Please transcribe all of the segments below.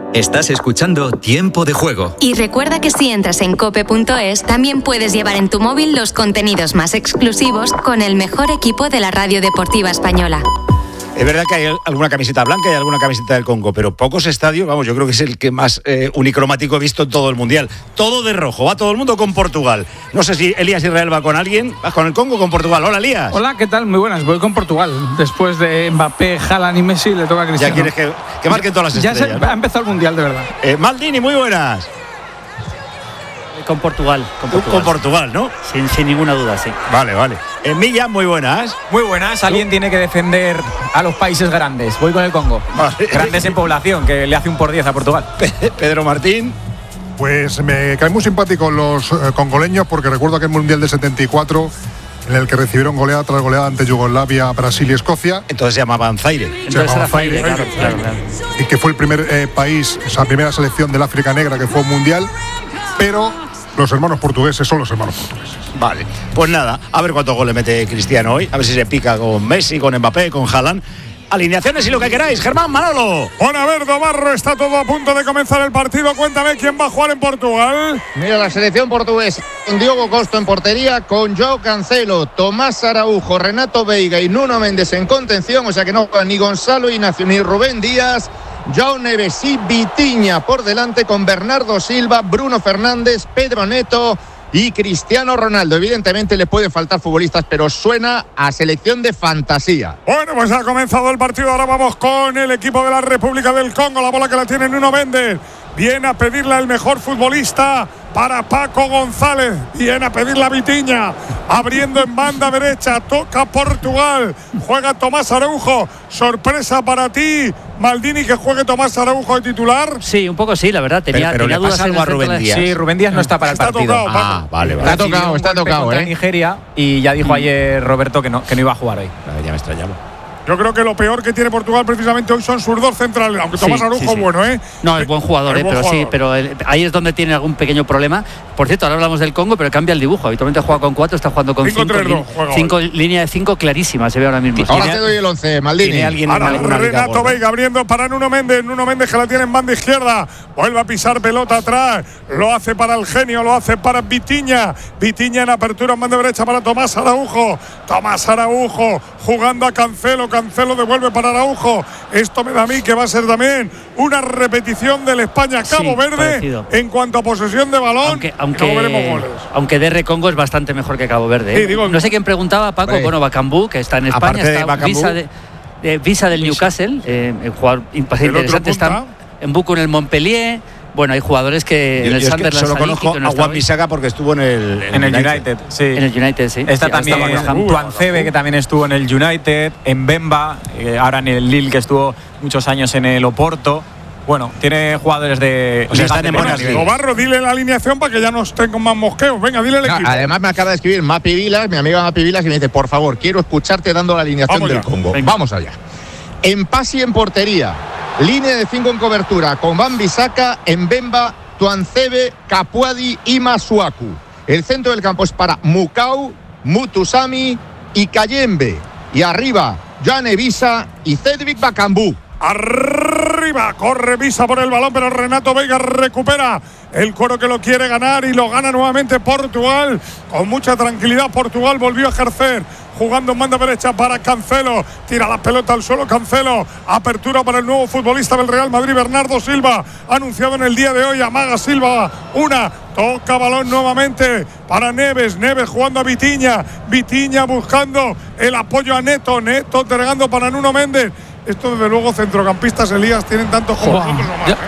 Estás escuchando Tiempo de Juego. Y recuerda que si entras en cope.es, también puedes llevar en tu móvil los contenidos más exclusivos con el mejor equipo de la radio deportiva española. Es verdad que hay alguna camiseta blanca y alguna camiseta del Congo, pero pocos estadios, vamos, yo creo que es el que más unicromático he visto en todo el Mundial. Todo de rojo, va todo el mundo con Portugal. No sé si Elías Israel va con alguien, ¿vas con el Congo o con Portugal? Hola, Elías. Hola, ¿qué tal? Muy buenas, voy con Portugal. Después de Mbappé, Haaland y Messi, le toca a Cristiano. Ya quieres que marquen todas las estrellas, ¿no? Ha empezado el Mundial, de verdad. Maldini, muy buenas. Con Portugal. Con Portugal, ¿no? Sin ninguna duda, sí. Vale. Milla, muy buenas. Muy buenas. Alguien tiene que defender a los países grandes. Voy con el Congo. Vale. Grandes en población, que le hace un por 10 a Portugal. Pedro Martín. Pues me caen muy simpáticos los congoleños, porque recuerdo aquel Mundial de 74 en el que recibieron goleada tras goleada ante Yugoslavia, Brasil y Escocia. Entonces se llamaban Zaire. Claro. Y que fue el primer país, esa primera selección del África Negra que fue un mundial, pero los hermanos portugueses son los hermanos portugueses. Vale, pues nada, a ver cuántos goles mete Cristiano hoy, a ver si se pica con Messi, con Mbappé, con Haaland. Alineaciones y lo que queráis. Germán, Manolo. Bueno, a ver, Domarro, está todo a punto de comenzar el partido. Cuéntame quién va a jugar en Portugal. Mira, la selección portuguesa con Diogo Costa en portería, con João Cancelo, Tomás Araújo, Renato Veiga y Nuno Méndez en contención, o sea que no juegan ni Gonzalo Ignacio ni Rubén Díaz. João Neves y Vitinha por delante, con Bernardo Silva, Bruno Fernández, Pedro Neto y Cristiano Ronaldo. Evidentemente le pueden faltar futbolistas, pero suena a selección de fantasía. Bueno, pues ha comenzado el partido. Ahora vamos con el equipo de la República del Congo. La bola que la tiene Nuno Méndez. Viene a pedirle al mejor futbolista para Paco González. Viene a pedirle a Vitinha. Abriendo en banda derecha. Toca Portugal. Juega Tomás Araújo. Sorpresa para ti, Maldini, que juegue Tomás Araújo de titular. Sí, un poco sí, la verdad. Tenía dudas pasa algo a Rubén Díaz. Sí, Rubén Díaz no está para el partido. Tocado, vale. Está tocado, Nigeria, y ya dijo ayer Roberto que no iba a jugar hoy. Ya me extrañaba. Yo creo que lo peor que tiene Portugal precisamente hoy son sus dos centrales, aunque Tomás Araújo bueno, No, es buen jugador, pero ahí es donde tiene algún pequeño problema. Por cierto, ahora hablamos del Congo, pero cambia el dibujo. Habitualmente juega con 4, está jugando con 5. Línea de 5 clarísima, se ve ahora mismo. Ahora te doy el 11, Maldini. Ahora Renato Veiga abriendo para Nuno Méndez. Nuno Méndez, que la tiene en banda izquierda. Vuelve a pisar pelota atrás. Lo hace para el genio, lo hace para Vitinha. Vitinha en apertura en banda derecha para Tomás Araújo. Tomás Araújo jugando a Cancelo. Cancelo devuelve para Araújo. Esto me da a mí que va a ser también una repetición del España-Cabo Verde parecido en cuanto a posesión de balón. Aunque DR Congo es bastante mejor que Cabo Verde. Sí, no sé quién preguntaba, Paco. Bueno, Bacambú, que está en España, está visa del Newcastle, el jugador interesante, está en Buco en el Montpellier. Bueno, hay jugadores que en el Sunderland. Solo conozco a Juan Bisaca porque estuvo en el United. Sí. En el United, sí. Está también Tuancebe, que también estuvo en el United, en Bemba, ahora en el Lille, que estuvo muchos años en el Oporto. Bueno, tiene jugadores de... O sea, están en buenas ligas. Barro, dile la alineación para que ya no estén con más mosqueos. Venga, dile el equipo. Además me acaba de escribir Mapi Vilas, mi amiga Mapi Vilas, y me dice, por favor, quiero escucharte dando la alineación del Congo. Venga. Vamos allá. Empasi en portería. Línea de 5 en cobertura, con Wan-Bissaka, Mbemba, Tuancebe, Capuadi y Masuaku. El centro del campo es para Mukau, Mutusami y Kayembe. Y arriba, Jane Visa y Cedric Bacambú. Arriba, corre Visa por el balón, pero Renato Veiga recupera el Coro, que lo quiere ganar, y lo gana nuevamente Portugal. Con mucha tranquilidad Portugal volvió a ejercer, jugando en banda derecha para Cancelo. Tira la pelota al suelo Cancelo. Apertura para el nuevo futbolista del Real Madrid, Bernardo Silva. Anunciado en el día de hoy, amaga Silva. Toca balón nuevamente para Neves. Neves jugando a Vitinha. Vitinha buscando el apoyo a Neto. Neto entregando para Nuno Méndez. Esto, desde luego, centrocampistas, Elías, tienen tantos como nosotros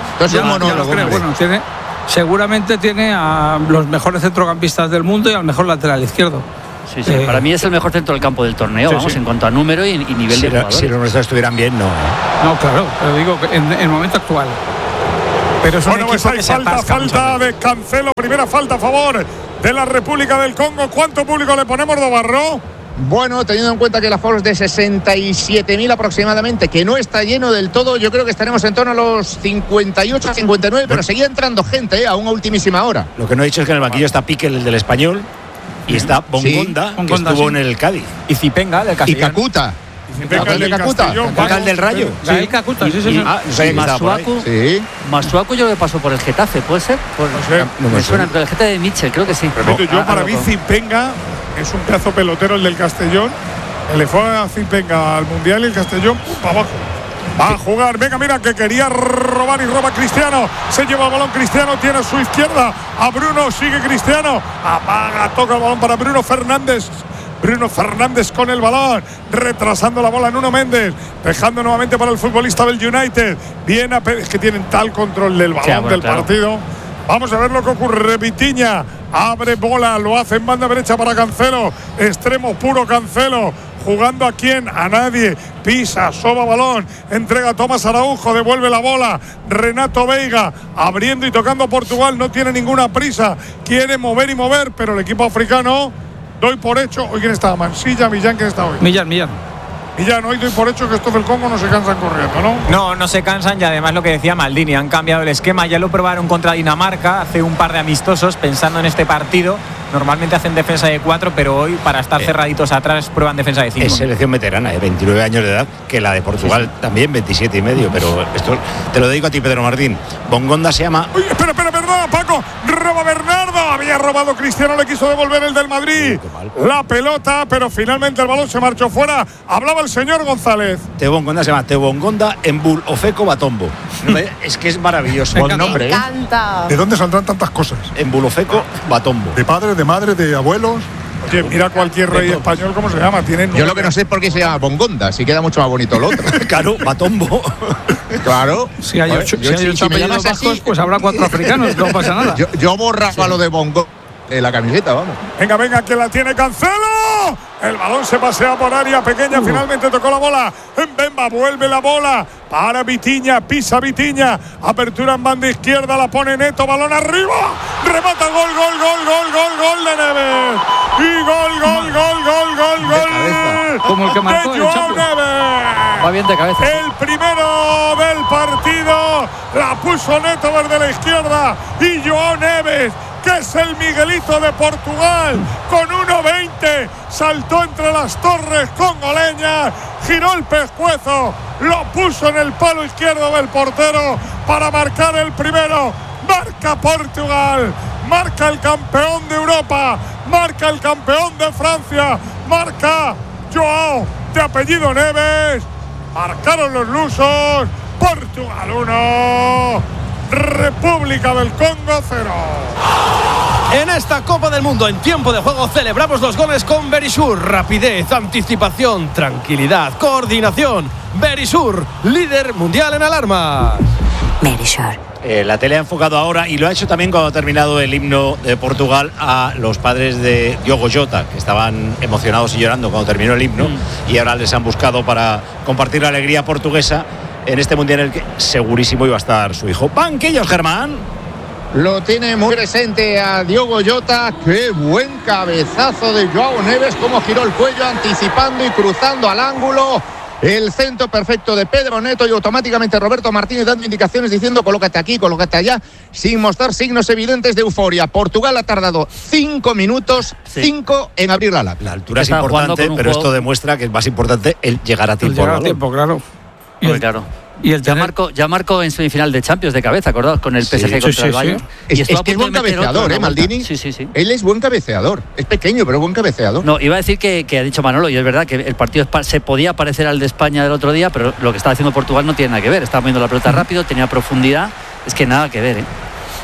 o más. Seguramente tiene a los mejores centrocampistas del mundo y al mejor lateral izquierdo. Sí, para mí es el mejor centro del campo del torneo, en cuanto a número y nivel de jugadores. Si los nuestros estuvieran bien, no. No, claro, pero digo que en el momento actual. Pero es pues hay falta de Cancelo, primera falta a favor de la República del Congo. ¿Cuánto público le ponemos, Dobarro? Bueno, teniendo en cuenta que el aforo es de 67.000 aproximadamente, que no está lleno del todo, yo creo que estaremos en torno a los 58 a 59, pero seguía entrando gente a una ultimísima hora. Lo que no he dicho es que en el banquillo está Pique, el del Español, y está Bongonda, que estuvo en el Cádiz. Y Zipenga, del Castellón. Y Kakuta. Venga, el del Castellón. ¿El del Rayo? Sí, Cacuta, sí, sí. Masuaku yo creo que pasó por el Getafe, ¿puede ser? No me suena, pero el Getafe de Mitchell, creo que sí. Repito, yo para mí Zipenga es un pedazo pelotero el del Castellón. Le fue a Zipenga al Mundial y el Castellón para abajo. Va a jugar, venga, mira que quería robar y roba Cristiano. Se lleva el balón Cristiano, tiene a su izquierda a Bruno, sigue Cristiano. Apaga, toca el balón para Bruno Fernández. Bruno Fernández con el balón, retrasando la bola Nuno Méndez, dejando nuevamente para el futbolista del United. Viene es que tienen tal control del balón del partido. Vamos a ver lo que ocurre. Vitinha abre bola, lo hace en banda derecha para Cancelo. Extremo puro Cancelo. ¿Jugando a quién? A nadie. Pisa, soba balón, entrega a Tomás Araujo, devuelve la bola. Renato Veiga abriendo y tocando a Portugal. No tiene ninguna prisa. Quiere mover y mover, pero el equipo africano, doy por hecho. ¿Hoy quién está? Mansilla, Millán, ¿quién está hoy? Millán. Millán, hoy doy por hecho que estos del Congo no se cansan corriendo, ¿no? No se cansan y además lo que decía Maldini, han cambiado el esquema. Ya lo probaron contra Dinamarca hace un par de amistosos pensando en este partido. Normalmente hacen defensa de 4, pero hoy para estar cerraditos atrás prueban defensa de 5. Es selección veterana, de 29 años de edad, que la de Portugal también 27 y medio, pero esto te lo dedico a ti, Pedro Martín. Bongonda se llama... Uy, espera, perdona, Paco. Roba Bernardo. Había robado Cristiano, le quiso devolver el del Madrid. La pelota, pero finalmente el balón se marchó fuera. Hablaba el señor González. Bongonda se llama Bongonda Embul Ofeco Batombo. Es que es maravilloso. Buen nombre. Me encanta. ¿De dónde saldrán tantas cosas? Embul Ofeco Batombo. De padre, de madre, de abuelos. Oye, mira cualquier rey español cómo se llama. Yo lo que no sé es por qué se llama Bongonda, si queda mucho más bonito el otro. Claro, Batombo. Claro. Si hay 8 apellidos vascos, pues habrá 4 africanos, no pasa nada. Yo borraba lo de Bongo de la camiseta, vamos. Venga, que la tiene Cancelo. El balón se pasea por área pequeña, finalmente tocó la bola. En Bemba vuelve la bola para Vitinha, pisa Vitinha. Apertura en banda izquierda, la pone Neto, balón arriba. Remata, gol de Neves. Y gol. Como el que marcó de Joao Neves. Va bien de cabeza. El primero del partido. La puso Neto desde la izquierda. Y Joao Neves, que es el Miguelito de Portugal, con 1.20, saltó entre las torres congoleñas, giró el pescuezo, lo puso en el palo izquierdo del portero para marcar el primero. Marca Portugal, marca el campeón de Europa, marca el campeón de Francia, marca Joao, de apellido Neves. Marcaron los lusos. Portugal 1, República del Congo 0. En esta Copa del Mundo, en tiempo de juego, celebramos los goles con Verisur. Rapidez, anticipación, tranquilidad, coordinación. Verisur, líder mundial en alarmas. Verisur. La tele ha enfocado ahora, y lo ha hecho también cuando ha terminado el himno de Portugal, a los padres de Diogo Jota, que estaban emocionados y llorando cuando terminó el himno, y ahora les han buscado para compartir la alegría portuguesa en este mundial en el que segurísimo iba a estar su hijo. Banquillos, Germán. Lo tiene muy presente a Diogo Jota. Qué buen cabezazo de Joao Neves, cómo giró el cuello anticipando y cruzando al ángulo. El centro perfecto de Pedro Neto, y automáticamente Roberto Martínez dando indicaciones diciendo colócate aquí, colócate allá, sin mostrar signos evidentes de euforia. Portugal ha tardado 5 minutos, 5 en abrir la lata. La altura es importante, pero esto demuestra que es más importante el llegar a tiempo. Claro. Claro. Y el ya marcó en semifinal de Champions de cabeza, ¿acordados? Con el PSG contra el Bayern. Es que es buen cabeceador, Maldini. Sí. Él es buen cabeceador. Es pequeño, pero buen cabeceador. No, iba a decir que ha dicho Manolo, y es verdad que el partido se podía parecer al de España del otro día, pero lo que estaba haciendo Portugal no tiene nada que ver. Estaba moviendo la pelota rápido, tenía profundidad. Es que nada que ver, ¿eh?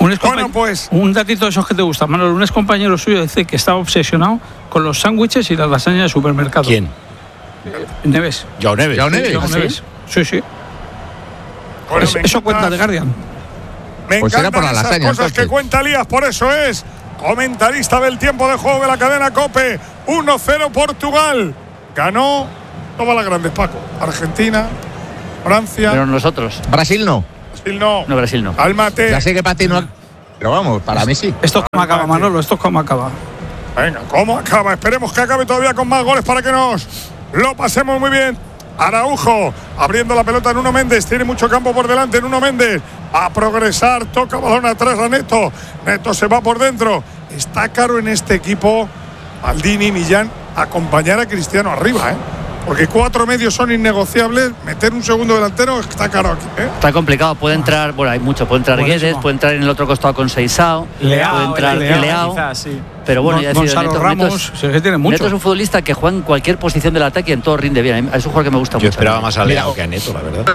Un datito de esos que te gusta, Manolo. Un excompañero suyo dice que estaba obsesionado con los sándwiches y las lasañas de supermercado. ¿Quién? Neves. Joao Neves. Sí. Bueno, eso cuenta The Guardian. Me pues encantan por esas cosas que cuenta Elías, por eso es comentarista del tiempo de juego de la cadena COPE. 1-0 Portugal. Ganó todas las grandes, Paco. Argentina, Francia. Pero nosotros. Brasil no. Brasil no. Cálmate. Ya sé que para ti no. Pero vamos, para mí sí. Esto es como acaba, Manolo. Esto es como acaba. Venga, ¿cómo acaba? Esperemos que acabe todavía con más goles para que nos lo pasemos muy bien. Araujo abriendo la pelota. Nuno Méndez tiene mucho campo por delante. Nuno Méndez a progresar, toca balón atrás a Neto. Neto se va por dentro. Está caro en este equipo, Maldini, Millán, acompañar a Cristiano arriba, Porque 4 medios son innegociables. Meter un segundo delantero está caro aquí, ¿eh? Está complicado. Puede entrar, bueno, hay mucho. Puede entrar Guedes, puede entrar en el otro costado con Seisao, puede entrar Leao. Quizás, sí. Pero bueno, ya decía Gonzalo Ramos, Neto es un futbolista que juega en cualquier posición del ataque y en todo rinde bien. Es un jugador que me gusta mucho. Yo esperaba más a Leao que a Neto, la verdad.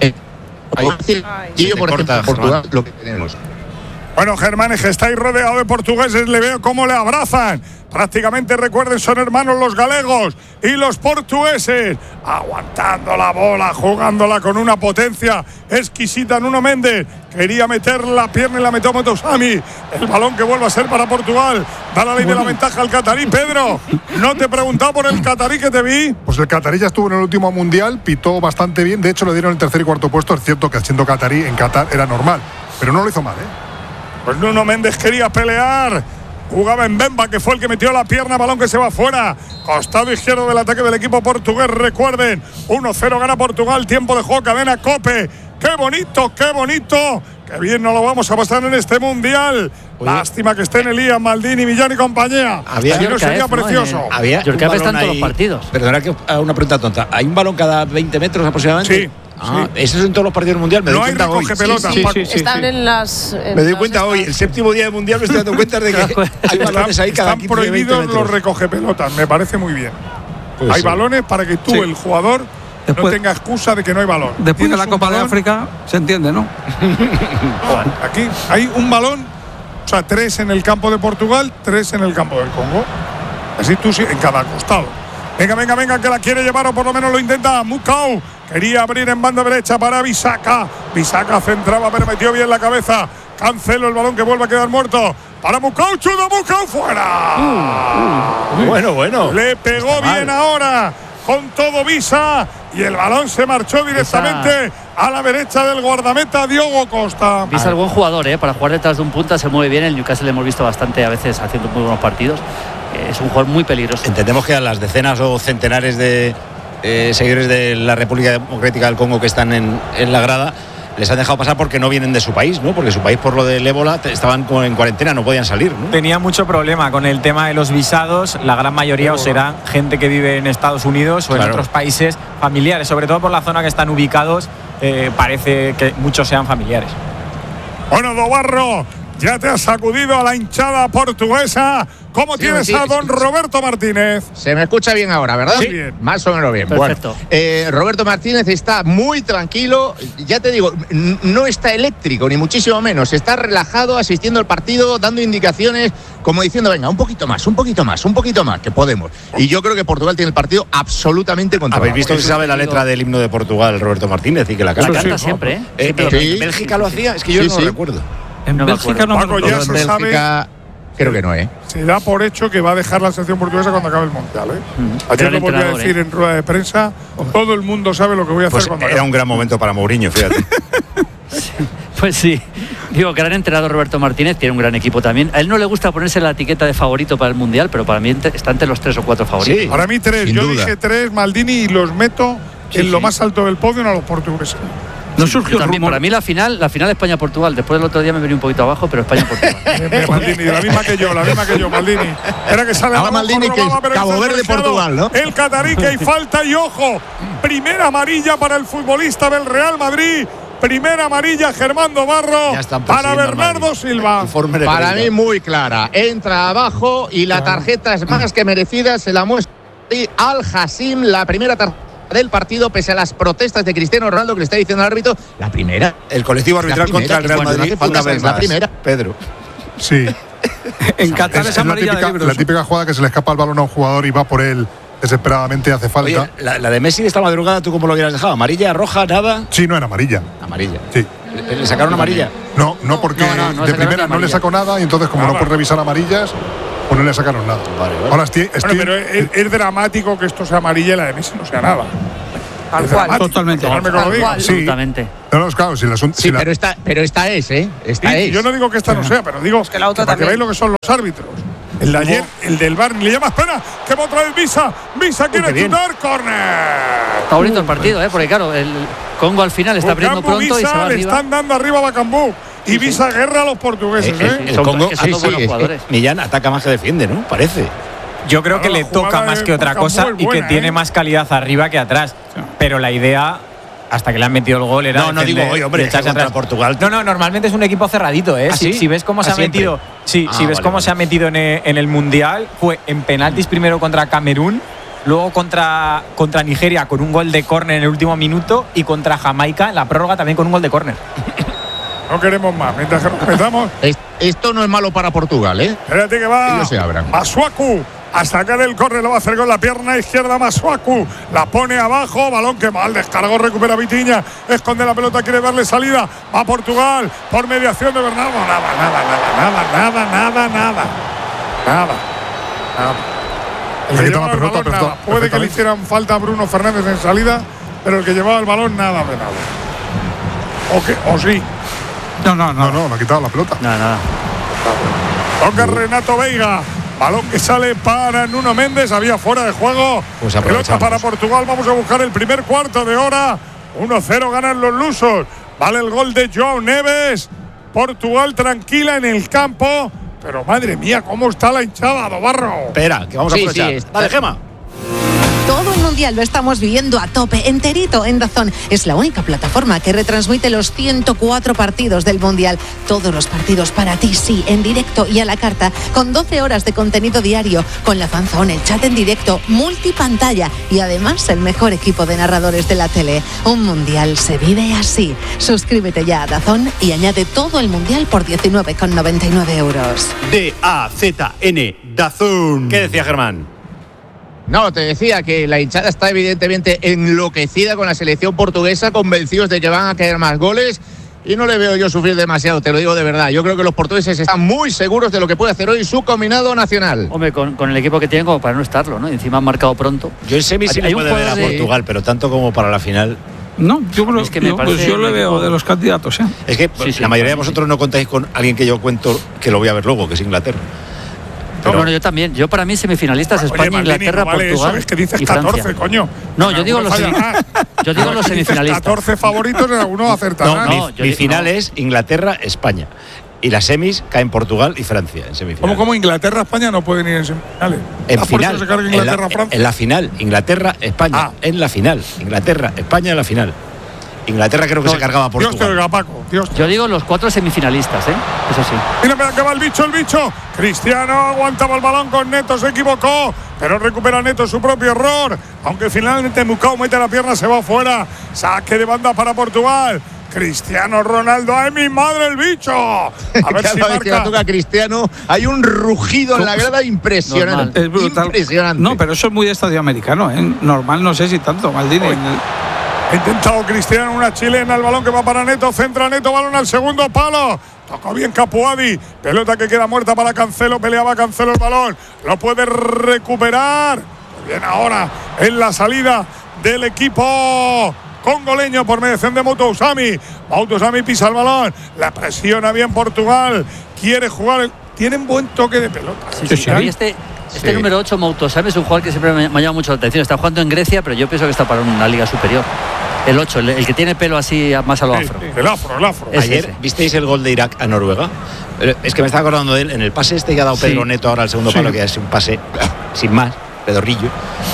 Y yo, por ejemplo, Portugal, lo que tenemos. Bueno, Germán, es que estáis rodeado de portugueses, le veo cómo le abrazan. Prácticamente, recuerden, son hermanos los galegos y los portugueses. Aguantando la bola, jugándola con una potencia exquisita. Nuno Méndez quería meter la pierna y la metió Motosami. El balón que vuelve a ser para Portugal. Da la ley de la ventaja al catarí. Pedro, no te he preguntado por el catarí que te vi. Pues el catarí ya estuvo en el último mundial, pitó bastante bien. De hecho, le dieron el tercer y cuarto puesto. Es cierto que siendo catarí en Qatar era normal, pero no lo hizo mal, ¿eh? Pues Nuno Méndez quería pelear. Jugaba en Bemba, que fue el que metió la pierna, balón que se va fuera. Costado izquierdo del ataque del equipo portugués. Recuerden, 1-0 gana Portugal. Tiempo de juego, cadena COPE. ¡Qué bonito, qué bonito! ¡Qué bien nos lo vamos a pasar en este mundial! Oye, lástima que estén Elías, Maldini, Millán y compañía. No sería precioso. Yorkaev está en todos los partidos. Perdona que una pregunta tonta. ¿Hay un balón cada 20 metros aproximadamente? Sí. Eso es en todos los partidos del mundial. Me doy cuenta hoy. Están en las. Me doy cuenta hoy, el séptimo día del mundial, me estoy dando cuenta de que hay balones ahí cada 15 Están prohibidos los recogepelotas, me parece muy bien. Hay balones para que tú, el jugador, no tenga excusa de que no hay balón. Después de la Copa de África, se entiende, ¿no? Aquí hay un balón, o sea, 3 en el campo de Portugal, 3 en el campo del Congo. Así tú en cada costado. Venga, que la quiere llevar o por lo menos lo intenta. Mukau quería abrir en banda derecha para Bisaca. Bisaca centraba, pero metió bien la cabeza. Cancelo el balón que vuelve a quedar muerto. Para Mukau, chuda Mukau fuera. Bueno. Le pegó bien ahora con todo Visa y el balón se marchó directamente a la derecha del guardameta Diogo Costa. Visa es buen jugador, para jugar detrás de un punta se mueve bien. El Newcastle le hemos visto bastante a veces haciendo muy buenos partidos. Es un jugador muy peligroso. Entendemos que a las decenas o centenares de seguidores de la República Democrática del Congo que están en la grada les han dejado pasar porque no vienen de su país, ¿no? Porque su país, por lo del ébola, estaban en cuarentena, no podían salir, ¿no? Tenía mucho problema con el tema de los visados. La gran mayoría o serán gente que vive en Estados Unidos o en otros países familiares, sobre todo por la zona que están ubicados. Parece que muchos sean familiares. Bueno, Dobarro, ya te has sacudido a la hinchada portuguesa. ¿Cómo tienes a don Roberto Martínez? Se me escucha bien ahora, ¿verdad? Sí, bien. Más o menos bien. Perfecto. Bueno, Roberto Martínez está muy tranquilo. Ya te digo, no está eléctrico, ni muchísimo menos. Está relajado, asistiendo al partido, dando indicaciones, como diciendo, venga, un poquito más, que podemos. Y yo creo que Portugal tiene el partido absolutamente controlado. Habéis visto que sabe la letra del himno de Portugal, Roberto Martínez, y que la canta siempre, ¿En Bélgica lo hacía? Es que yo no lo recuerdo. En Bélgica no me Paco, ya se sabe. Creo que no, Se da por hecho que va a dejar la selección portuguesa cuando acabe el mundial, Ayer lo volví a decir en rueda de prensa. Todo el mundo sabe lo que voy a hacer cuando era un gran momento para Mourinho, fíjate. Pues sí. Digo, gran entrenador Roberto Martínez, tiene un gran equipo también. A él no le gusta ponerse la etiqueta de favorito para el mundial, pero para mí está entre los 3 o 4 favoritos. Sí, para mí 3. Yo dije 3, Maldini, y los meto en lo más alto del podio a los portugueses. No surgió también, para mí la final España-Portugal. Después del otro día me venía un poquito abajo, pero España-Portugal. Maldini, la misma que yo, Maldini. Era que sale ahora Maldini, que es Cabo Verde-Portugal, ¿no? El catarí, que hay falta y ojo. Primera amarilla para el futbolista del Real Madrid. Primera amarilla, Germán Dobarro, para Bernardo Silva. Para mí muy clara. Entra abajo y la tarjeta es más que merecida. Se la muestra Al Hassim, la primera tarjeta del partido, pese a las protestas de Cristiano Ronaldo, que le está diciendo al árbitro, la primera. El colectivo arbitral contra el Real Madrid, una vez más. La primera. Pedro. Sí. En Qatar es la típica jugada que se le escapa el balón a un jugador y va por él desesperadamente, hace falta. Oye, la de Messi de esta madrugada, ¿tú cómo lo hubieras dejado? ¿Amarilla, roja, nada? Sí, no era amarilla. Amarilla. Sí. ¿Le sacaron amarilla? No, porque de primera no le sacó nada y entonces, como no puede revisar amarillas, pues no le sacaron nada. Vale. Ahora pero es dramático que esto sea amarilla y la de Messi no sea nada. Tal cual. Totalmente. Absolutamente. No, claro, si pero esta es, Esta es. Yo no digo que esta no sea, pero digo que la otra para que veáis lo que son los árbitros. El de ayer, el del Bar, le llama, espera, que va otra vez Visa. Visa quiere chutar, córner. Está bonito el partido, porque claro, el Congo al final está abriendo pronto y se va le están dando arriba a Bacambú. Y Visa guerra a los portugueses, El Congo, buenos jugadores. Millán ataca más que defiende, ¿no? Parece. Yo creo que le toca más que otra cosa y que tiene más calidad arriba que atrás. Pero la idea, hasta que le han metido el gol, era. No digo hoy, hombre, echarse contra Portugal. No, normalmente es un equipo cerradito, ¿eh? Si ves cómo se ha metido. Sí, si ves cómo se ha metido en el Mundial, fue en penaltis primero contra Camerún, luego contra Nigeria con un gol de córner en el último minuto y contra Jamaica en la prórroga también con un gol de córner. No queremos más. Mientras que empezamos. Esto no es malo para Portugal, ¿eh? Espérate que va. Ellos se abran. Masuaku. A sacar el córner, lo va a hacer con la pierna izquierda Masuaku. La pone abajo. Balón que mal descargó. Recupera Vitinha. Esconde la pelota. Quiere darle salida. Va Portugal. Por mediación de Bernardo. Nada. El que quitaba la pelota, nada. Puede que le hicieran falta a Bruno Fernández en salida, pero el que llevaba el balón, nada. ¿O sí? No, ha quitado la pelota. Nada. Toca Renato Veiga. Balón que sale para Nuno Méndez. Había fuera de juego. Pues pelota para Portugal. Vamos a buscar el primer cuarto de hora. 1-0 ganan los lusos. Vale el gol de João Neves. Portugal tranquila en el campo. Pero madre mía, cómo está la hinchada, Dobarro. Espera, que vamos a aprovechar. Dale, Gema. Todo el Mundial lo estamos viviendo a tope, enterito en DAZN. Es la única plataforma que retransmite los 104 partidos del Mundial. Todos los partidos para ti, sí, en directo y a la carta, con 12 horas de contenido diario, con la fanzone, el chat en directo, multipantalla y además el mejor equipo de narradores de la tele. Un Mundial se vive así. Suscríbete ya a DAZN y añade todo el Mundial por 19,99 euros. DAZN, DAZN. ¿Qué decía Germán? No, te decía que la hinchada está evidentemente enloquecida con la selección portuguesa, convencidos de que van a caer más goles y no le veo yo sufrir demasiado, te lo digo de verdad. Yo creo que los portugueses están muy seguros de lo que puede hacer hoy su combinado nacional. Hombre, con el equipo que tienen como para no estarlo, ¿no? Encima han marcado pronto. Yo en semi sí me puede ver a Portugal, pero tanto como para la final. No, yo creo que pues yo lo veo de los candidatos, ¿eh? Es que la mayoría de vosotros no contáis con alguien que yo cuento que lo voy a ver luego, que es Inglaterra. Pero bueno, yo también. Yo para mí semifinalistas España, Inglaterra, Portugal eso, es que dices y 14, Francia. Coño. No, yo digo los semifinalistas. 14 favoritos, en alguno acertarán. Mi final es Inglaterra-España. Y las semis caen Portugal y Francia en semifinales. ¿Cómo Inglaterra-España no pueden ir en semifinales? En final, en la final, Inglaterra-España. En la final, Inglaterra-España en la final. Inglaterra creo que se cargaba a Portugal. Dios te oiga, Paco. Yo digo los 4 semifinalistas, ¿eh? Eso sí. Mira que va el bicho. Cristiano aguantaba el balón con Neto, se equivocó, pero recupera Neto su propio error. Aunque finalmente Mukau mete la pierna, se va afuera. Saque de banda para Portugal. Cristiano Ronaldo, ¡ay mi madre el bicho! A ver cada si vez marca. que la toca Cristiano hay un rugido en la grada impresionante. Es brutal. Impresionante. No, pero eso es muy de estadio americano, ¿eh? Normal no sé si tanto, Maldini. Ha intentado Cristiano, una chilena, el balón que va para Neto, centra Neto, balón al segundo palo. Tocó bien Capuadi, pelota que queda muerta para Cancelo, peleaba Cancelo el balón, lo puede recuperar. Bien ahora en la salida del equipo congoleño por mediación de Moutousami. Moutousami pisa el balón, la presiona bien Portugal, quiere jugar, tienen buen toque de pelota. Sí. Este número 8, Moutousami, es un jugador que siempre me ha llamado mucho la atención. Está jugando en Grecia, pero yo pienso que está para una liga superior. El 8, el que tiene pelo así más a lo afro. El afro. Ayer, ¿visteis el gol de Irak a Noruega? Es que me estaba acordando de él en el pase este que ha dado Pedro Neto ahora al segundo palo, que es un pase sin más, pedorrillo.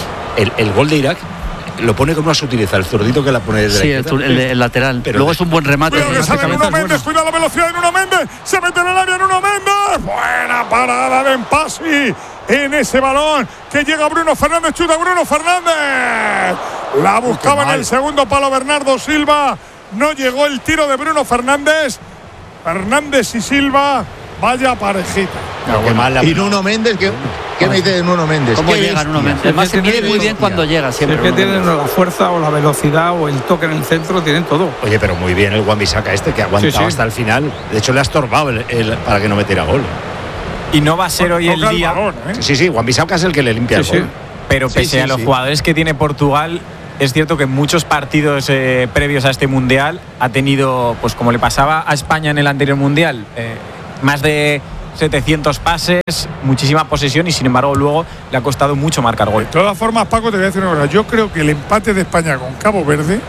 El gol de Irak lo pone con una sutileza, el zurdito que la pone desde el lateral. Pero luego es un buen remate. Cuidado que sale Nuno Méndez, cuidado la velocidad de Nuno Méndez, se mete en el área Nuno Méndez. Buena parada de Empasi en ese balón que llega Bruno Fernández, chuta Bruno Fernández. La buscaba en el segundo palo Bernardo Silva. No llegó el tiro de Bruno Fernández. Fernández y Silva, vaya parejita. Y Nuno Méndez, ¿qué me dice de Nuno Méndez? ¿Cómo llega Nuno Méndez? Además se mide muy bien cuando llega siempre. Es que tienen la fuerza o la velocidad o el toque en el centro, tienen todo. Oye, pero muy bien el Wan-Bissaka que ha aguantado hasta el final. De hecho, le ha estorbado para que no metiera gol. Y no va a ser hoy el día. Balón, Sí, Wan-Bissaka es el que le limpia el gol. Pero pese a los jugadores que tiene Portugal, es cierto que en muchos partidos previos a este Mundial ha tenido, pues como le pasaba a España en el anterior Mundial, más de 700 pases, muchísima posesión y sin embargo luego le ha costado mucho marcar gol. De todas formas, Paco, te voy a decir una cosa. Yo creo que el empate de España con Cabo Verde